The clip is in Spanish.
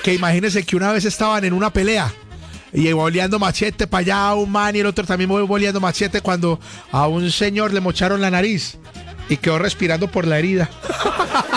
porque imagínense que una vez estaban en una pelea y boleando machete para allá un man y el otro también boleando machete cuando a un señor le mocharon la nariz y quedó respirando por la herida.